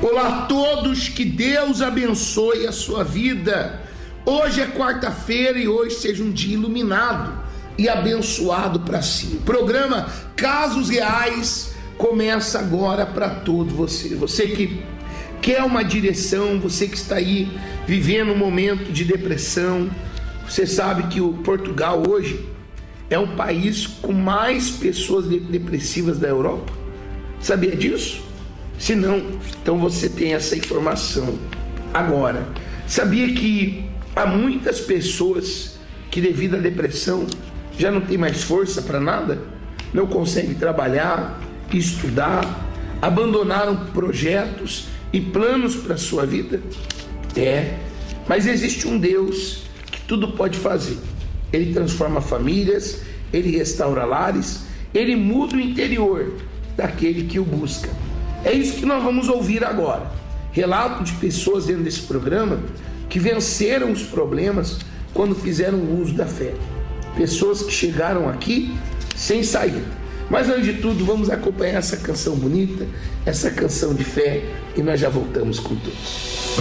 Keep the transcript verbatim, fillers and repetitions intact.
Olá a todos, que Deus abençoe a sua vida. Hoje é quarta-feira e hoje seja um dia iluminado e abençoado para si. O programa Casos Reais começa agora para todo você. Você que quer uma direção, você que está aí vivendo um momento de depressão. Você sabe que o Portugal hoje é um país com mais pessoas depressivas da Europa. Sabia disso? Se não, então você tem essa informação agora. Sabia que há muitas pessoas que devido à depressão já não tem mais força para nada? Não conseguem trabalhar, estudar, abandonaram projetos e planos para a sua vida? É, mas existe um Deus que tudo pode fazer. Ele transforma famílias, Ele restaura lares, Ele muda o interior daquele que o busca. É isso que nós vamos ouvir agora. Relato de pessoas dentro desse programa que venceram os problemas quando fizeram uso da fé. Pessoas que chegaram aqui sem saída. Mas antes de tudo, vamos acompanhar essa canção bonita, essa canção de fé, e nós já voltamos com todos.